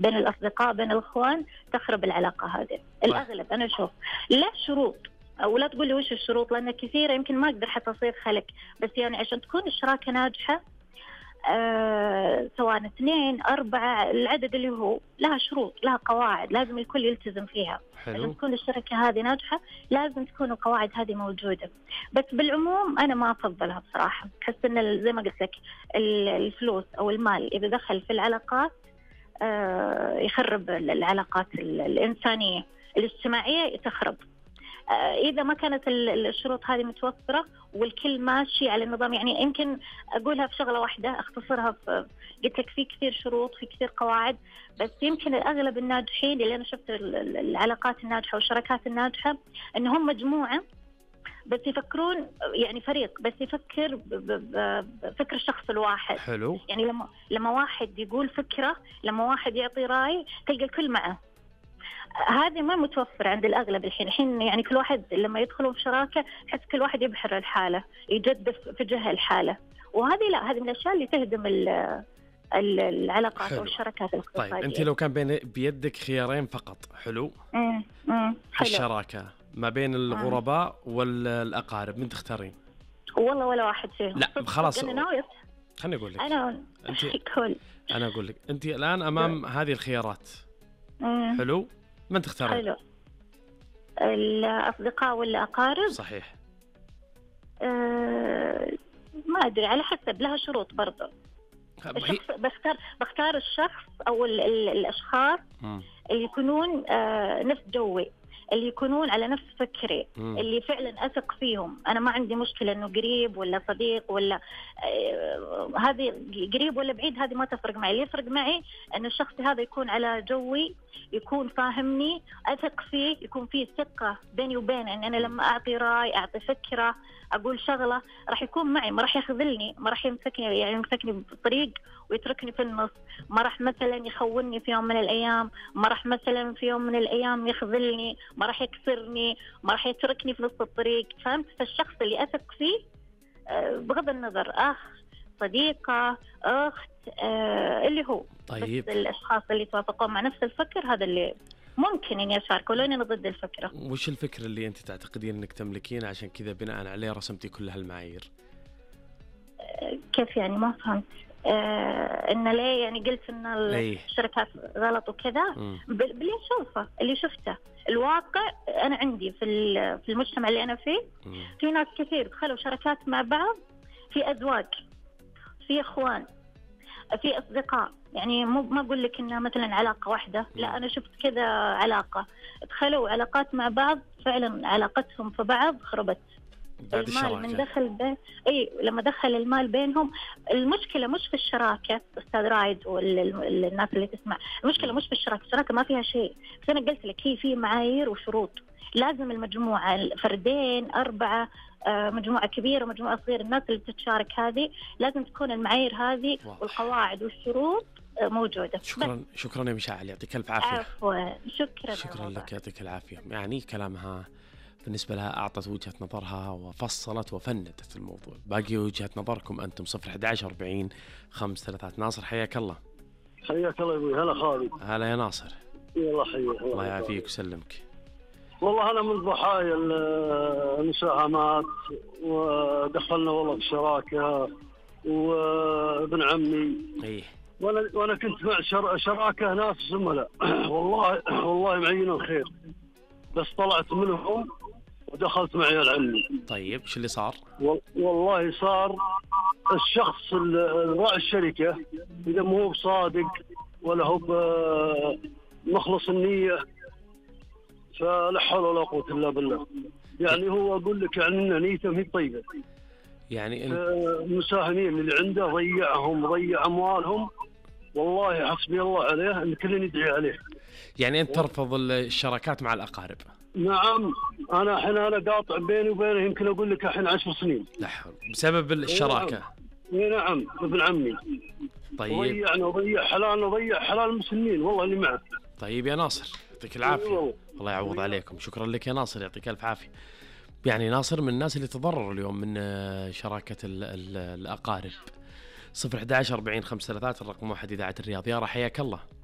بين الأصدقاء بين الأخوان تخرب العلاقة هذه. الأغلب أنا أشوف لا شروط، أو لا تقول لي وش الشروط لأن كثيرة يمكن ما أقدر حتى أصير خلق، بس يعني عشان تكون الشراكة ناجحة سواء 2 4 العدد اللي هو لها شروط لها قواعد لازم الكل يلتزم فيها. حلو. عشان تكون الشركة هذه ناجحة لازم تكون القواعد هذه موجودة. بس بالعموم أنا ما أفضلها بصراحة. أحس إن زي ما قلت لك الفلوس أو المال إذا دخل في العلاقات يخرب العلاقات الإنسانية الاجتماعية تخرب. إذا ما كانت الشروط هذه متوفرة والكل ماشي على النظام، يعني يمكن أقولها في شغلة واحدة أختصرها في قلت لك في كثير شروط في كثير قواعد، بس يمكن الأغلب الناجحين اللي أنا شفت العلاقات الناجحة والشراكات الناجحة إنهم مجموعة بس يفكرون يعني فريق بس يفكر بفكر الشخص الواحد. حلو. يعني لما واحد يقول فكرة لما واحد يعطي رأي تلقى الكل معه. هذه ما متوفر عند الأغلب الحين يعني كل واحد لما يدخلوا في شراكة حس كل واحد يبحر الحالة يجدف في جهة الحالة، وهذه لا هذه من الأشياء اللي تهدم العلاقات حلو. أو الشراكات الاقتصادية. طيب أنت لو كان بيدك خيارين فقط حلو في الشراكة ما بين الغرباء والأقارب من تختارين؟ والله ولا واحد فيهم. لا خلاص خليني أقول لك أنا أقول لك أنت الآن أمام هذه الخيارات حلو من تختارين؟ حلو. الأصدقاء ولا أقارب؟ صحيح. ما أدري على حسب لها شروط برضه. بختار الشخص أو الأشخاص اللي يكونون نفس جوي اللي يكونون على نفس فكري اللي فعلا أثق فيهم. أنا ما عندي مشكلة إنه قريب ولا صديق ولا هذه قريب ولا بعيد هذه ما تفرق معي. اللي يفرق معي أن الشخص هذا يكون على جوي يكون فاهمني أثق فيه يكون فيه ثقة بيني وبينه أن أنا لما أعطي رأي أعطي فكرة أقول شغلة راح يكون معي ما راح يخذلني ما راح يمسكني بالطريق ويتركني في النص ما راح مثلا يخونني في يوم من الأيام ما راح مثلا في يوم من الأيام يخذلني ما راح يكسرني ما راح يتركني في نص الطريق. فهمت؟ فالشخص اللي أثق فيه بغض النظر أخ صديقة أخت اللي هو طيب. بس الأشخاص اللي توافقون مع نفس الفكر هذا اللي ممكن إني أشاركه لأني أنا ضد الفكرة. وش الفكرة اللي أنت تعتقدين أنك تملكين عشان كذا بناء عليه رسمتي كل هالمعايير؟ كيف يعني ما فهمت؟ إن ليه يعني قلت إن الشركات غلط وكذا باللي أشوفه اللي شفته الواقع. أنا عندي في المجتمع اللي أنا فيه في ناس كثير دخلوا شركات مع بعض في أزواج في إخوان في أصدقاء يعني ما أقول لك إنها مثلا علاقة واحدة لا أنا شفت كذا علاقة دخلوا علاقات مع بعض فعلا علاقتهم في بعض خربت. المال من دخل لما دخل المال بينهم. المشكلة مش في الشراكة أستاذ رايد والناس اللي تسمع المشكلة مش في الشراكة ما فيها شيء. بس أنا قلت لك هي في معايير وشروط لازم المجموعة فردين 4 مجموعة كبيرة ومجموعة صغيرة الناس اللي تتشارك هذه لازم تكون المعايير هذه والقواعد والشروط موجودة. شكرا يا مشاعل يعطيك ألف عافية. عفوا شكرا لك يعطيك العافية. يعني كلامها بالنسبة لها أعطت وجهة نظرها وفصلت وفندت الموضوع. باقي وجهة نظركم أنتم 011 40 533. ناصر حياك الله. حياك الله يا أبوي. هلا خالد. هلا يا ناصر. الله حياك. الله يعافيك وسلمك. والله أنا من ضحايا المساهمات ودخلنا والله في شراكة وابن عمي وأنا كنت مع شراكة ناس زملاء والله معين الخير بس طلعت منهم ودخلت مع عيال عمي. طيب شو اللي صار؟ والله صار الشخص راعي الشركة إذا مو بصادق ولا هو مخلص النية فلا حول ولا قوة إلا بالله. يعني هو أقول لك يعني إن نيته هي طيبة. يعني المساهمين اللي عنده ضيع أموالهم والله حسبي الله عليه إن كلنا ندعي عليه. يعني أنت ترفض الشراكات مع الأقارب؟ نعم. أنا قاطع بيني وبينه يمكن أقول لك الحين 10 سنين. لا حول. بسبب الشراكة؟ نعم ابن عمي. طيب. وضيع حلال المسلمين والله اللي معه. طيب يا ناصر يعطيك العافية. الله يعوض عليكم. شكرا لك يا ناصر يعطيك ألف عافية. يعني ناصر من الناس اللي تضرروا اليوم من شراكة الأقارب. 011 40 533 الرقم 1 إذاعة الرياض. يا حياك الله.